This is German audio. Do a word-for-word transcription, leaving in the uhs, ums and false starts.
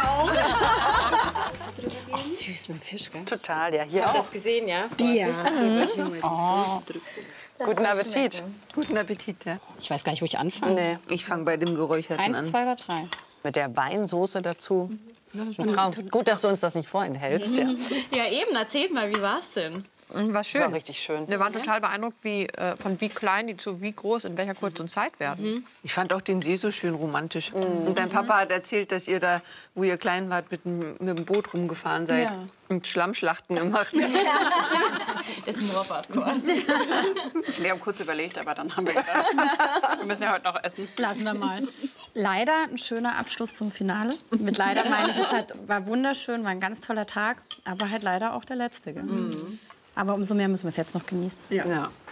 auch. Oh, süß mit dem Fisch, gell? Total, ja. Hier Habt ihr auch. das gesehen, ja? Ja. Oh. Guten Appetit. Guten Appetit, ja. Ich weiß gar nicht, wo ich anfange. Nee. Ich fange bei dem Geräucherten Eins, an. zwei oder drei? Mit der Weinsoße dazu. Ein Traum. Gut, dass du uns das nicht vorenthältst. Ja. Ja, eben. Erzählt mal, wie war's denn? War Das schön. war richtig schön. Wir waren total beeindruckt, wie, äh, von wie klein die zu wie groß in welcher kurzen Zeit werden. Ich fand auch den See so schön romantisch. Und dein Papa hat erzählt, dass ihr da, wo ihr klein wart, mit dem, mit dem Boot rumgefahren seid Ja. und Schlammschlachten gemacht. Das Moorbadkurs. Wir haben kurz überlegt, aber dann haben wir gedacht, wir müssen ja heute noch essen. Lassen wir mal. Leider ein schöner Abschluss zum Finale. Mit leider meine ich, es hat, war wunderschön, war ein ganz toller Tag, aber halt leider auch der letzte. Gell? Aber umso mehr müssen wir es jetzt noch genießen. Ja.